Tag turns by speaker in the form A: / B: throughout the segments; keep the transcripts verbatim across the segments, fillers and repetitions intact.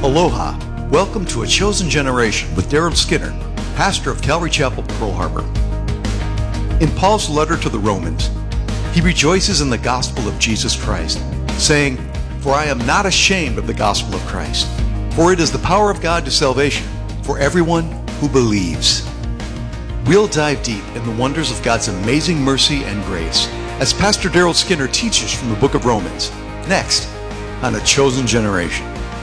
A: Aloha. Welcome to A Chosen Generation with Daryl Skinner, pastor of Calvary Chapel, Pearl Harbor. In Paul's letter to the Romans, he rejoices in the gospel of Jesus Christ, saying, "For I am not ashamed of the gospel of Christ, for it is the power of God to salvation for everyone who believes." We'll dive deep in the wonders of God's amazing mercy and grace as Pastor Daryl Skinner teaches from the book of Romans, next on A Chosen Generation.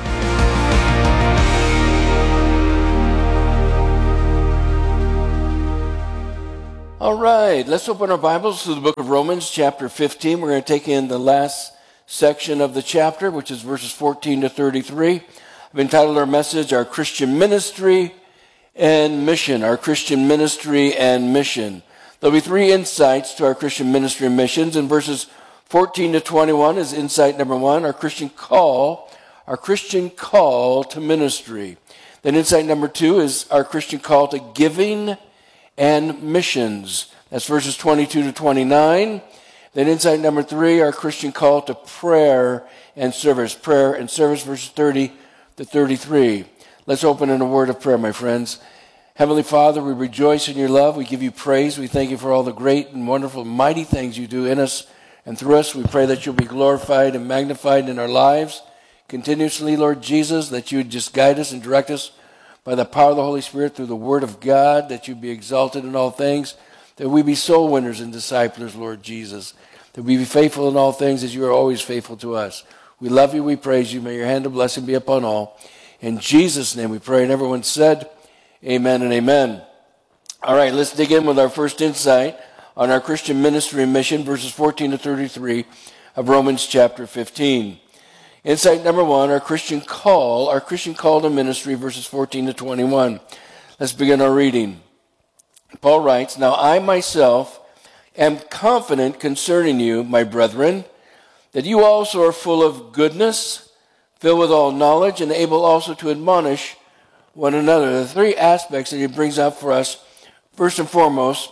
B: All right, let's open our Bibles to the book of Romans, chapter fifteen. We're going to take in the last section of the chapter, which is verses fourteen to thirty-three. I've entitled our message, Our Christian Ministry and Mission. Our Christian Ministry and Mission. There'll be three insights to our Christian ministry and missions. In verses fourteen to twenty-one is insight number one, our Christian call, our Christian call to ministry. Then insight number two is our Christian call to giving and missions. That's verses twenty-two to twenty-nine. Then insight number three, our Christian call to prayer and service. Prayer and service, verses thirty to thirty-three. Let's open in a word of prayer, my friends. Heavenly Father, we rejoice in your love. We give you praise. We thank you for all the great and wonderful, mighty things you do in us and through us. We pray that you'll be glorified and magnified in our lives continuously, Lord Jesus, that you would just guide us and direct us by the power of the Holy Spirit through the Word of God, that you be exalted in all things, that we be soul winners and disciplers, Lord Jesus, that we be faithful in all things as you are always faithful to us. We love you, we praise you. May your hand of blessing be upon all. In Jesus' name we pray, and everyone said, amen and amen. All right, let's dig in with our first insight on our Christian ministry and mission, verses fourteen to thirty-three of Romans chapter fifteen. Insight number one, our Christian call, our Christian call to ministry, verses fourteen to twenty-one. Let's begin our reading. Paul writes, "Now I myself am confident concerning you, my brethren, that you also are full of goodness, filled with all knowledge, and able also to admonish one another." The three aspects that he brings out for us, first and foremost,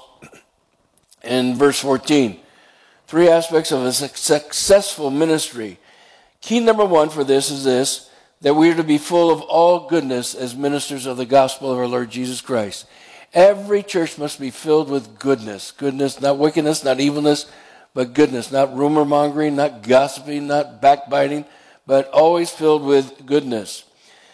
B: in verse fourteen. Three aspects of a successful ministry. Key number one for this is this, that we are to be full of all goodness as ministers of the gospel of our Lord Jesus Christ. Every church must be filled with goodness. Goodness, not wickedness, not evilness, but goodness. Not rumor mongering, not gossiping, not backbiting, but always filled with goodness.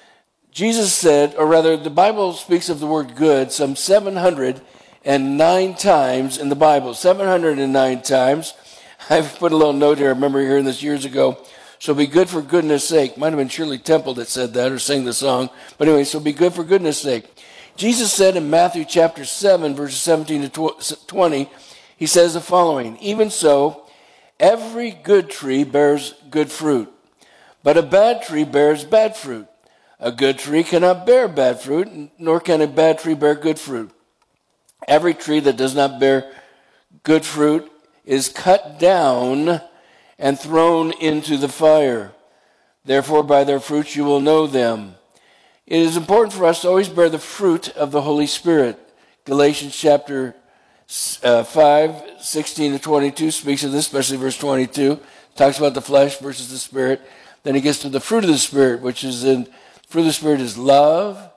B: Jesus said, or rather the Bible speaks of the word good some seven hundred nine times in the Bible. seven hundred nine times. I've put a little note here. I remember hearing this years ago. So be good for goodness sake. Might have been Shirley Temple that said that or sang the song. But anyway, so be good for goodness sake. Jesus said in Matthew chapter seven, verses seventeen to twenty, he says the following, "Even so, every good tree bears good fruit, but a bad tree bears bad fruit. A good tree cannot bear bad fruit, nor can a bad tree bear good fruit. Every tree that does not bear good fruit is cut down and thrown into the fire. Therefore, by their fruits you will know them." It is important for us to always bear the fruit of the Holy Spirit. Galatians chapter uh, five, sixteen to twenty-two speaks of this, especially verse twenty-two. Talks about the flesh versus the Spirit. Then he gets to the fruit of the Spirit, which is in, fruit of the Spirit is love,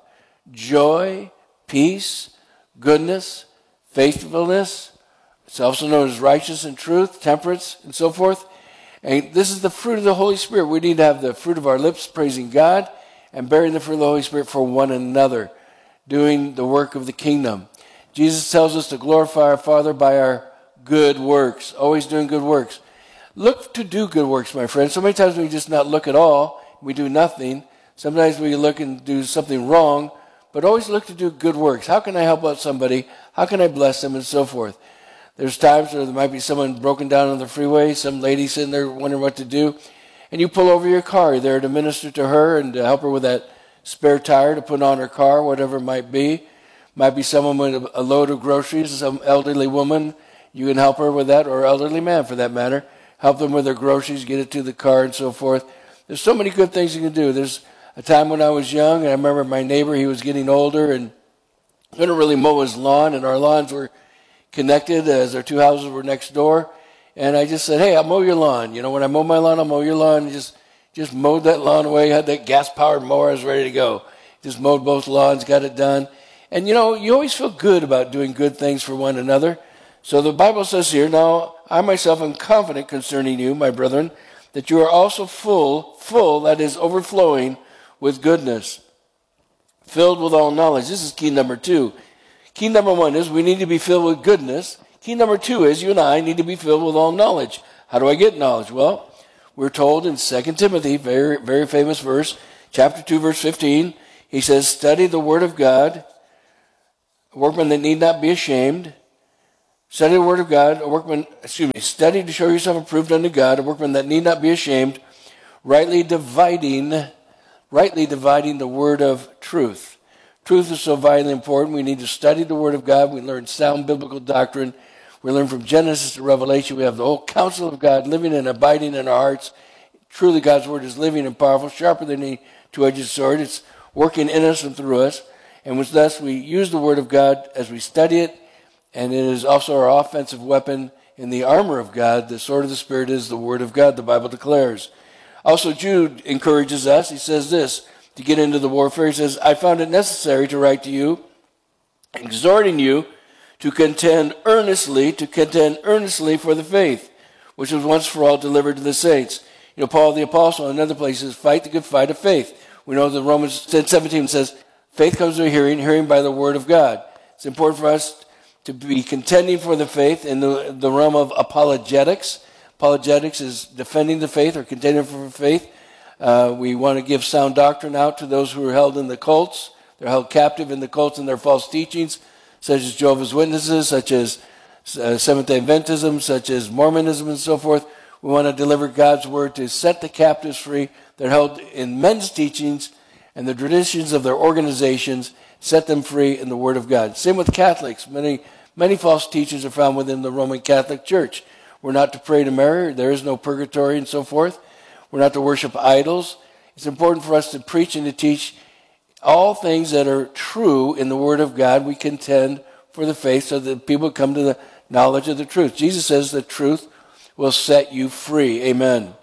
B: joy, peace, goodness, faithfulness. It's also known as righteousness and truth, temperance, and so forth. And this is the fruit of the Holy Spirit. We need to have the fruit of our lips praising God and bearing the fruit of the Holy Spirit for one another, doing the work of the kingdom. Jesus tells us to glorify our Father by our good works, always doing good works. Look to do good works, my friends. So many times we just not look at all, we do nothing. Sometimes we look and do something wrong, but always look to do good works. How can I help out somebody? How can I bless them? And so forth. There's times where there might be someone broken down on the freeway, some lady sitting there wondering what to do, and you pull over your car. You're there to minister to her and to help her with that spare tire to put on her car, whatever it might be. Might be someone with a load of groceries, some elderly woman. You can help her with that, or elderly man for that matter. Help them with their groceries, get it to the car, and so forth. There's so many good things you can do. There's a time when I was young, and I remember my neighbor, he was getting older and couldn't really mow his lawn, and our lawns were connected as our two houses were next door. And I just said, "Hey, I'll mow your lawn. You know, when I mow my lawn, I'll mow your lawn. And just Just mowed that lawn away, had that gas-powered mower, I was ready to go. Just mowed both lawns, got it done. And, you know, you always feel good about doing good things for one another. So the Bible says here, now I myself am confident concerning you, my brethren, that you are also full, full, that is overflowing with goodness, filled with all knowledge. This is key number two. Key number one is we need to be filled with goodness. Key number two is you and I need to be filled with all knowledge. How do I get knowledge? Well, we're told in Second Timothy, very, very famous verse, chapter two, verse fifteen, he says, study the word of God, a workman that need not be ashamed. Study the word of God, a workman, excuse me, study to show yourself approved unto God, a workman that need not be ashamed, rightly dividing, rightly dividing the word of truth. Truth is so vitally important. We need to study the word of God. We learn sound biblical doctrine. We learn from Genesis to Revelation. We have the whole counsel of God living and abiding in our hearts. Truly, God's word is living and powerful, sharper than any two-edged sword. It's working in us and through us. And with thus, we use the word of God as we study it. And it is also our offensive weapon in the armor of God. The sword of the Spirit is the word of God, the Bible declares. Also, Jude encourages us. He says this, to get into the warfare. He says, I found it necessary to write to you, exhorting you to contend earnestly, to contend earnestly for the faith, which was once for all delivered to the saints. You know, Paul the Apostle in other places, fight the good fight of faith. We know that Romans ten seventeen says, faith comes through hearing, hearing by the word of God. It's important for us to be contending for the faith in the, the realm of apologetics. Apologetics is defending the faith or contending for faith. Uh, we want to give sound doctrine out to those who are held in the cults. They're held captive in the cults and their false teachings, such as Jehovah's Witnesses, such as uh, Seventh-day Adventism, such as Mormonism and so forth. We want to deliver God's word to set the captives free. They're held in men's teachings and the traditions of their organizations, set them free in the word of God. Same with Catholics. Many, many false teachings are found within the Roman Catholic Church. We're not to pray to Mary. There is no purgatory and so forth. We're not to worship idols. It's important for us to preach and to teach all things that are true in the word of God. We contend for the faith so that people come to the knowledge of the truth. Jesus says the truth will set you free. Amen.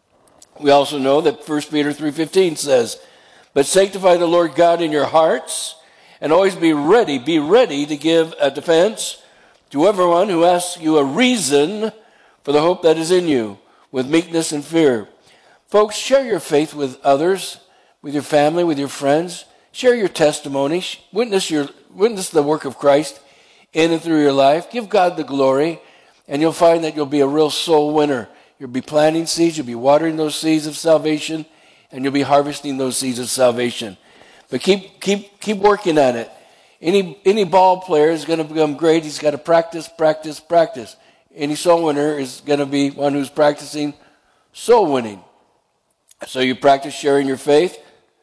B: We also know that First Peter three fifteen says, but sanctify the Lord God in your hearts, and always be ready, be ready to give a defense to everyone who asks you a reason for the hope that is in you, with meekness and fear. Folks, share your faith with others, with your family, with your friends. Share your testimony. Witness your witness the work of Christ in and through your life. Give God the glory, and you'll find that you'll be a real soul winner. You'll be planting seeds, you'll be watering those seeds of salvation, and you'll be harvesting those seeds of salvation. But keep keep keep working at it. Any any ball player is going to become great. He's got to practice, practice, practice. Any soul winner is going to be one who's practicing soul winning. So you practice sharing your faith,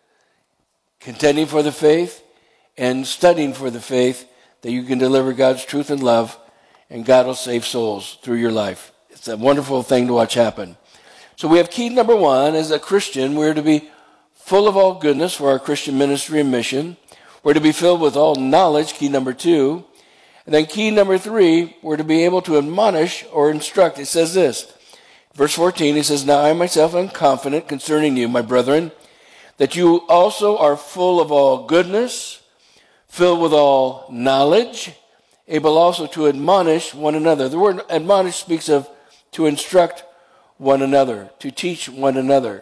B: contending for the faith, and studying for the faith that you can deliver God's truth and love, and God will save souls through your life. It's a wonderful thing to watch happen. So we have key number one. As a Christian, we're to be full of all goodness for our Christian ministry and mission. We're to be filled with all knowledge, key number two. And then key number three, we're to be able to admonish or instruct. It says this, verse fourteen, it says, now I myself am confident concerning you, my brethren, that you also are full of all goodness, filled with all knowledge, able also to admonish one another. The word admonish speaks of to instruct one another, to teach one another.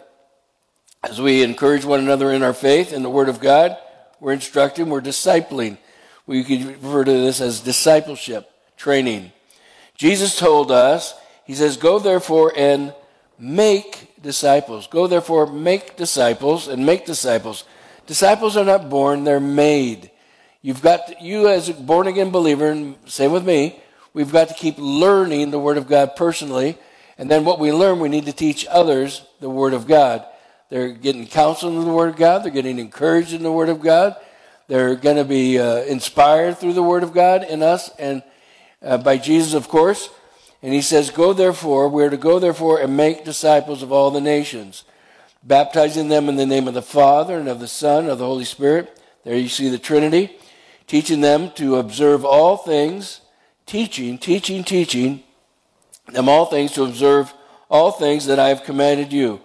B: As we encourage one another in our faith in the Word of God, we're instructing, we're discipling. We could refer to this as discipleship, training. Jesus told us, he says, go therefore and make disciples. Go therefore, make disciples and make disciples. Disciples are not born, they're made. You've got, you as a born-again believer, and same with me, we've got to keep learning the Word of God personally. And then what we learn, we need to teach others the Word of God. They're getting counsel in the Word of God. They're getting encouraged in the Word of God. They're going to be uh, inspired through the Word of God in us and uh, by Jesus, of course. And he says, go therefore, we're to go therefore and make disciples of all the nations, baptizing them in the name of the Father and of the Son and of the Holy Spirit. There you see the Trinity. Teaching them to observe all things, teaching, teaching, teaching them all things to observe all things that I have commanded you.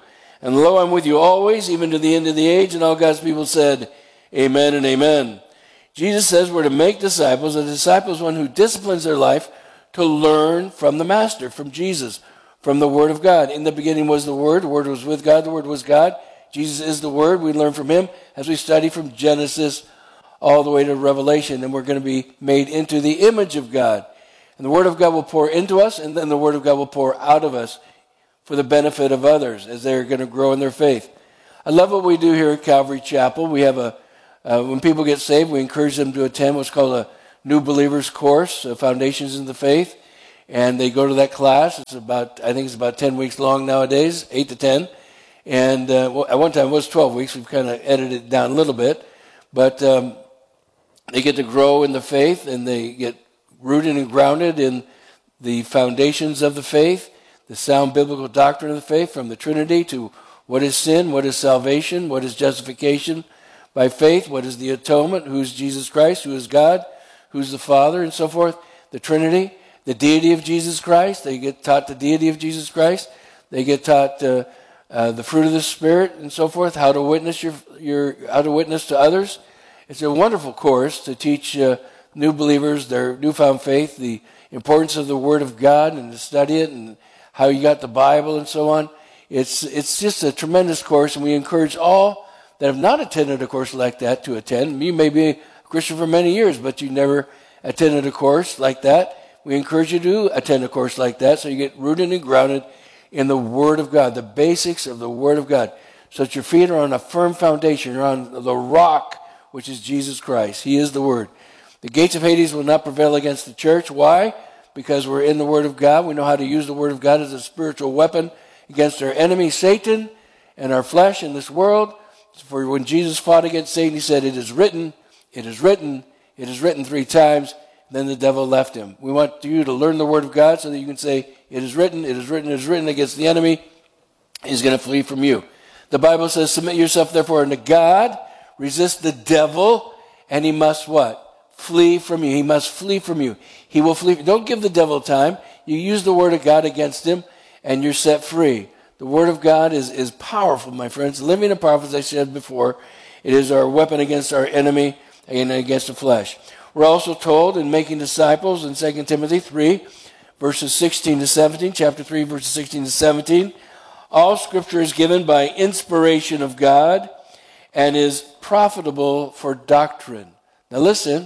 B: And lo, I'm with you always, even to the end of the age. And all God's people said, amen and amen. Jesus says we're to make disciples. A disciple is one who disciplines their life to learn from the Master, from Jesus, from the Word of God. In the beginning was the Word. The Word was with God. The Word was God. Jesus is the Word. We learn from Him as we study from Genesis all the way to Revelation. And we're going to be made into the image of God. And the Word of God will pour into us, and then the Word of God will pour out of us for the benefit of others as they're going to grow in their faith. I love what we do here at Calvary Chapel. We have a, uh, when people get saved, we encourage them to attend what's called a New Believers course, uh, Foundations in the Faith. And they go to that class. It's about, I think it's about ten weeks long nowadays, eight to ten. And uh, well, at one time it was twelve weeks. We've kind of edited it down a little bit. But um, they get to grow in the faith, and they get rooted and grounded in the foundations of the faith, the sound biblical doctrine of the faith, from the Trinity to what is sin, what is salvation, what is justification by faith, what is the atonement, who is Jesus Christ, who is God, who's the Father, and so forth, the Trinity, the deity of Jesus Christ. They get taught the deity of Jesus Christ. They get taught uh, uh, the fruit of the Spirit and so forth, how to witness your, your how to witness to others. It's a wonderful course to teach uh, new believers their newfound faith, the importance of the Word of God, and to study it, and how you got the Bible and so on. It's it's just a tremendous course, and we encourage all that have not attended a course like that to attend. You may be a Christian for many years, but you never attended a course like that. We encourage you to attend a course like that so you get rooted and grounded in the Word of God, the basics of the Word of God, so that your feet are on a firm foundation. You're on the rock, which is Jesus Christ. He is the Word. The gates of Hades will not prevail against the church. Why? Because we're in the Word of God. We know how to use the Word of God as a spiritual weapon against our enemy, Satan, and our flesh in this world. For when Jesus fought against Satan, he said, it is written, it is written, it is written three times. Then the devil left him. We want you to learn the Word of God so that you can say, it is written, it is written, it is written against the enemy. He's going to flee from you. The Bible says, submit yourself therefore unto God, resist the devil, and he must what? Flee from you. He must flee from you. He will flee. Don't give the devil time. You use the Word of God against him, and you're set free. The Word of God is, is powerful, my friends. Living and powerful, as I said before. It is our weapon against our enemy and against the flesh. We're also told in making disciples in Second Timothy three, verses sixteen to seventeen, chapter three, verses sixteen to seventeen, all Scripture is given by inspiration of God and is profitable for doctrine. Now listen,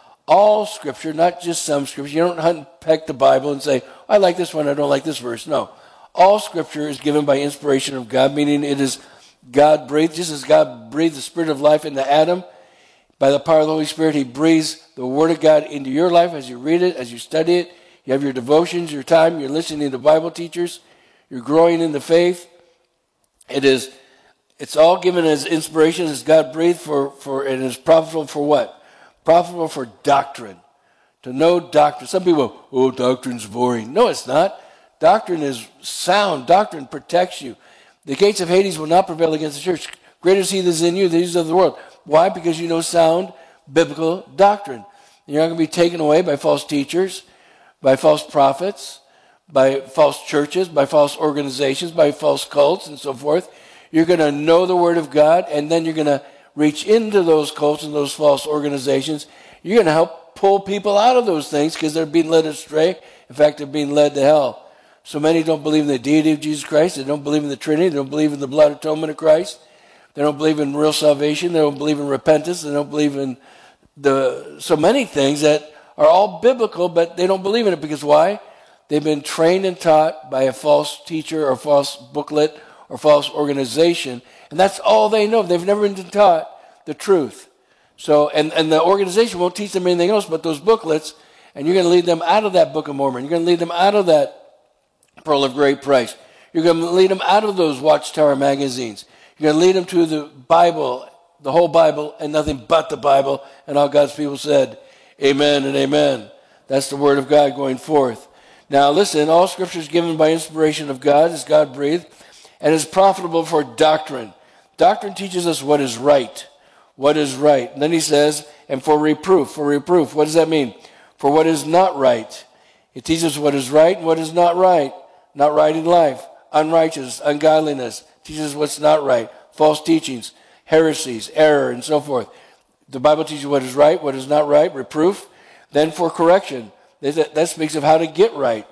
B: all Scripture, not just some Scripture. You don't hunt and peck the Bible and say, I like this one, I don't like this verse. No. All Scripture is given by inspiration of God, meaning it is God-breathed. Just as God breathed the Spirit of life into Adam, by the power of the Holy Spirit, He breathes the Word of God into your life as you read it, as you study it. You have your devotions, your time, you're listening to Bible teachers, you're growing in the faith. It is, it's all given as inspiration, as God breathed for, for, and is profitable for what? Profitable for doctrine. To know doctrine. Some people, oh, doctrine's boring. No, it's not. Doctrine is sound. Doctrine protects you. The gates of Hades will not prevail against the church. Greater is He that is in you than he is of the world. Why? Because you know sound biblical doctrine. You're not going to be taken away by false teachers, by false prophets, by false churches, by false organizations, by false cults, and so forth. You're going to know the Word of God, and then you're going to reach into those cults and those false organizations. You're going to help pull people out of those things because they're being led astray. In fact, they're being led to hell. So many don't believe in the deity of Jesus Christ. They don't believe in the Trinity. They don't believe in the blood atonement of Christ. They don't believe in real salvation. They don't believe in repentance. They don't believe in the so many things that are all biblical, but they don't believe in it because why? They've been trained and taught by a false teacher or false booklet or false organization, and that's all they know. They've never been taught the truth. So, and, and the organization won't teach them anything else but those booklets, and you're going to lead them out of that Book of Mormon. You're going to lead them out of that Pearl of Great Price. You're going to lead them out of those Watchtower magazines. You're going to lead them to the Bible, the whole Bible, and nothing but the Bible. And all God's people said, amen and amen. That's the Word of God going forth. Now listen, all Scripture is given by inspiration of God, is God-breathed, and is profitable for doctrine. Doctrine teaches us what is right. What is right. And then he says, and for reproof. For reproof, what does that mean? For what is not right. It teaches what is right and what is not right. Not right in life. Unrighteous, ungodliness, teaches what's not right, false teachings, heresies, error, and so forth. The Bible teaches what is right, what is not right, reproof. Then for correction, that speaks of how to get right.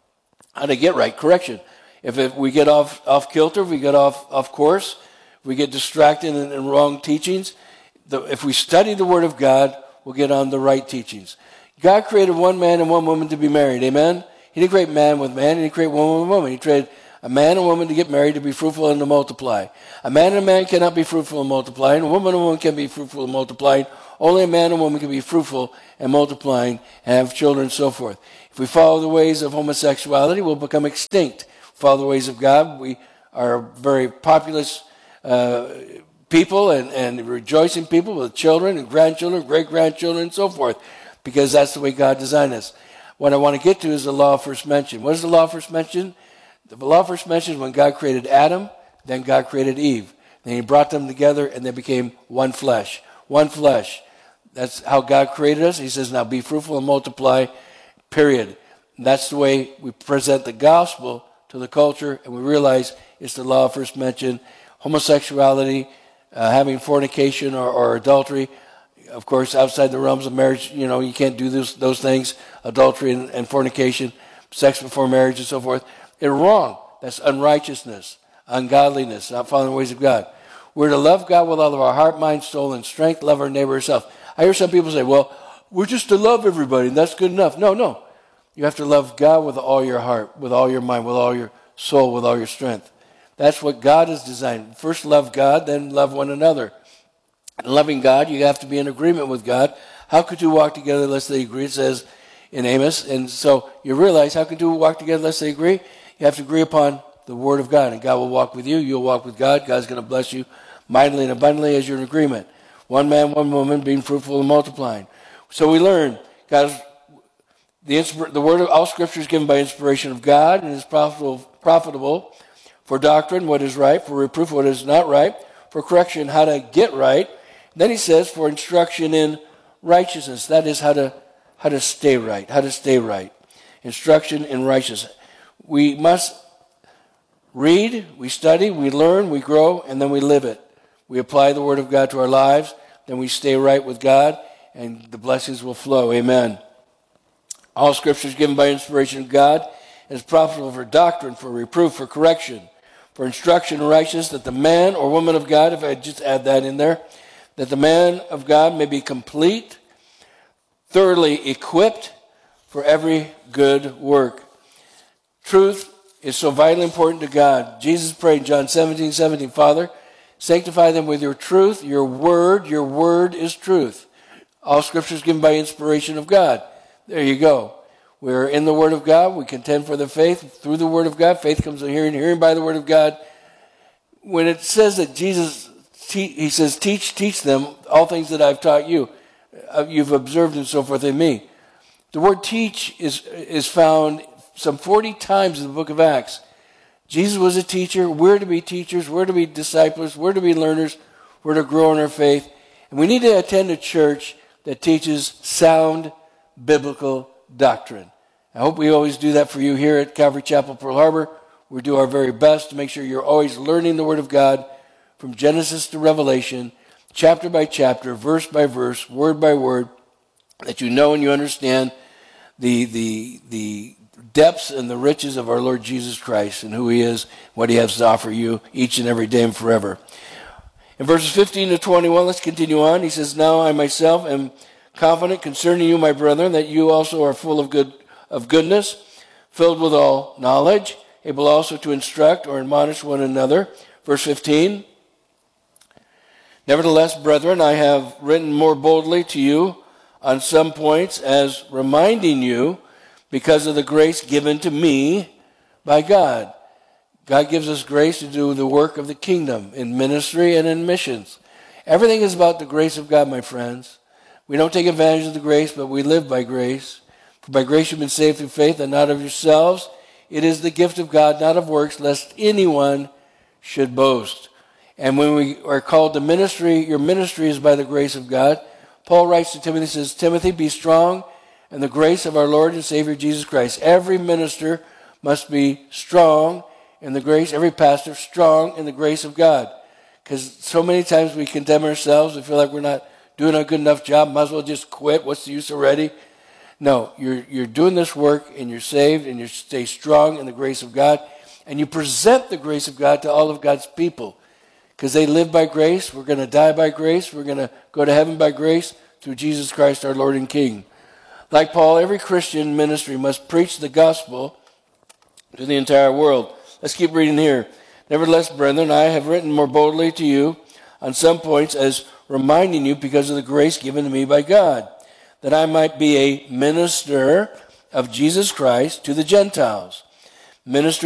B: How to get right, correction. If, if we get off, off kilter, if we get off, off course, if we get distracted in, in wrong teachings, the, if we study the Word of God, we'll get on the right teachings. God created one man and one woman to be married, amen? He didn't create man with man, he didn't create woman with woman. He created a man and woman to get married, to be fruitful and to multiply. A man and a man cannot be fruitful and multiplying. A woman and a woman can be fruitful and multiplying. Only a man and woman can be fruitful and multiplying and have children and so forth. If we follow the ways of homosexuality, we'll become extinct. Follow the ways of God. We are very populous uh, people and, and rejoicing people with children and grandchildren, great-grandchildren, and so forth, because that's the way God designed us. What I want to get to is the law of first mention. What is the law of first mention? The law of first mention is when God created Adam, then God created Eve. Then he brought them together and they became one flesh. One flesh. That's how God created us. He says, now be fruitful and multiply, period. And that's the way we present the gospel to the culture, and we realize it's the law of first mention. Homosexuality, uh, having fornication or, or adultery, of course, outside the realms of marriage, you know, you can't do those, those things, adultery and, and fornication, sex before marriage and so forth. They're wrong. That's unrighteousness, ungodliness, not following the ways of God. We're to love God with all of our heart, mind, soul, and strength, love our neighbor ourselves. I hear some people say, well, we're just to love everybody, and that's good enough. No, no. You have to love God with all your heart, with all your mind, with all your soul, with all your strength. That's what God has designed. First love God, then love one another. In loving God, you have to be in agreement with God. How could two walk together unless they agree? It says in Amos. And so you realize, how can two walk together unless they agree? You have to agree upon the Word of God, and God will walk with you. You'll walk with God. God's going to bless you mightily and abundantly as you're in agreement. One man, one woman, being fruitful and multiplying. So we learn God's the, inspir- the word of all Scripture is given by inspiration of God and is profitable, profitable for doctrine, what is right, for reproof, what is not right, for correction, how to get right. Then he says for instruction in righteousness. That is how to how to stay right, how to stay right. Instruction in righteousness. We must read, we study, we learn, we grow, and then we live it. We apply the Word of God to our lives, then we stay right with God, and the blessings will flow. Amen. All Scripture is given by inspiration of God and is profitable for doctrine, for reproof, for correction, for instruction in righteousness, that the man or woman of God, if I just add that in there, that the man of God may be complete, thoroughly equipped for every good work. Truth is so vitally important to God. Jesus prayed in John seventeen, seventeen, Father, sanctify them with your truth, your word, your word is truth. All Scripture is given by inspiration of God. There you go. We're in the Word of God. We contend for the faith through the Word of God. Faith comes from hearing, hearing by the Word of God. When it says that Jesus, he says, teach, teach them all things that I've taught you. You've observed and so forth in me. The word teach is, is found some forty times in the book of Acts. Jesus was a teacher. We're to be teachers. We're to be disciples. We're to be learners. We're to grow in our faith. And we need to attend a church that teaches sound biblical doctrine. I hope we always do that for you here at Calvary Chapel, Pearl Harbor. We do our very best to make sure you're always learning the Word of God from Genesis to Revelation, chapter by chapter, verse by verse, word by word, that you know and you understand the, the, the depths and the riches of our Lord Jesus Christ and who He is, what He has to offer you each and every day and forever. In verses fifteen to twenty-one, let's continue on. He says, now I myself am confident concerning you, my brethren, that you also are full of good of goodness, filled with all knowledge, able also to instruct or admonish one another. Verse fifteen, nevertheless, brethren, I have written more boldly to you on some points, as reminding you, because of the grace given to me by God. God gives us grace to do the work of the kingdom in ministry and in missions. Everything is about the grace of God, my friends. We don't take advantage of the grace, but we live by grace. For by grace you've been saved through faith, and not of yourselves. It is the gift of God, not of works, lest anyone should boast. And when we are called to ministry, your ministry is by the grace of God. Paul writes to Timothy, says, Timothy, be strong in the grace of our Lord and Savior Jesus Christ. Every minister must be strong in the grace, every pastor strong in the grace of God. Because so many times we condemn ourselves, we feel like we're not doing a good enough job, might as well just quit, what's the use already? No, you're you're doing this work and you're saved and you stay strong in the grace of God, and you present the grace of God to all of God's people. Because they live by grace, we're going to die by grace, we're going to go to heaven by grace through Jesus Christ our Lord and King. Like Paul, every Christian ministry must preach the gospel to the entire world. Let's keep reading here. Nevertheless, brethren, I have written more boldly to you on some points, as reminding you because of the grace given to me by God, that I might be a minister of Jesus Christ to the Gentiles, ministering